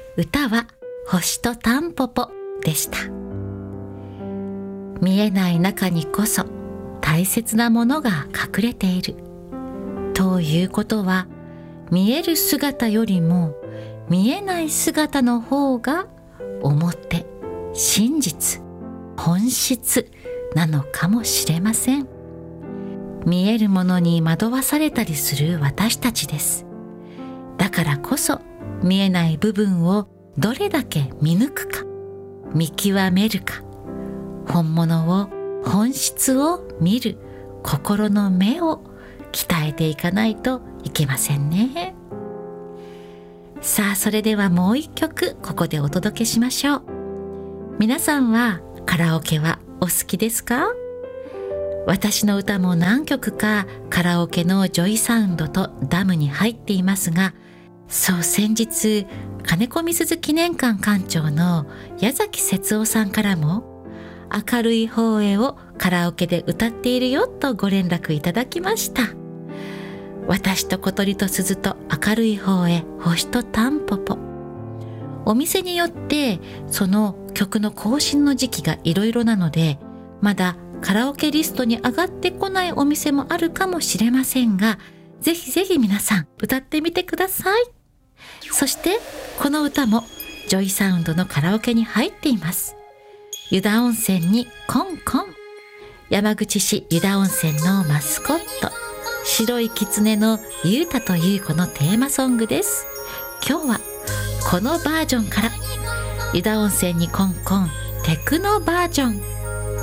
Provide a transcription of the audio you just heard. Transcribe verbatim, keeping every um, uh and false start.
歌は星とタンポポでした。見えない中にこそ大切なものが隠れているということは、見える姿よりも見えない姿の方が表、真実、本質なのかもしれません。見えるものに惑わされたりする私たちです。だからこそ見えない部分をどれだけ見抜くか、見極めるか、本物を、本質を見る心の目を鍛えていかないといけませんね。さあ、それではもう一曲ここでお届けしましょう。皆さんはカラオケはお好きですか？私の歌も何曲かカラオケのジョイサウンドとダムに入っていますが、そう、先日金子みすゞ記念館館長の矢崎節夫さんからも、明るい方へをカラオケで歌っているよとご連絡いただきました。私と小鳥と鈴と明るい方へ、星とタンポポ。お店によってその曲の更新の時期がいろいろなので、まだカラオケリストに上がってこないお店もあるかもしれませんが、ぜひぜひ皆さん歌ってみてください。そしてこの歌もジョイサウンドのカラオケに入っています。湯田温泉にコンコン。山口市湯田温泉のマスコット、白い狐のゆうたとゆうこのテーマソングです。今日はこのバージョンから、湯田温泉にコンコンテクノバージョン。